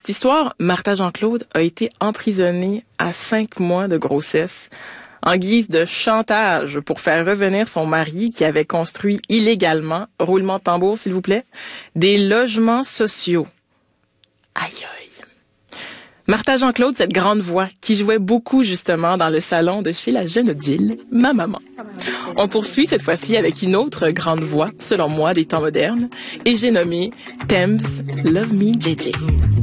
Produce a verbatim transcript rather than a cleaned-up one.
Cette histoire, Martha Jean-Claude a été emprisonnée à cinq mois de grossesse en guise de chantage pour faire revenir son mari qui avait construit illégalement, roulement de tambour s'il vous plaît, des logements sociaux. Aïe aïe. Martha Jean-Claude, cette grande voix qui jouait beaucoup justement dans le salon de chez la jeune Odile, ma maman. On poursuit cette fois-ci avec une autre grande voix, selon moi, des temps modernes, et j'ai nommé Thames Love Me J J.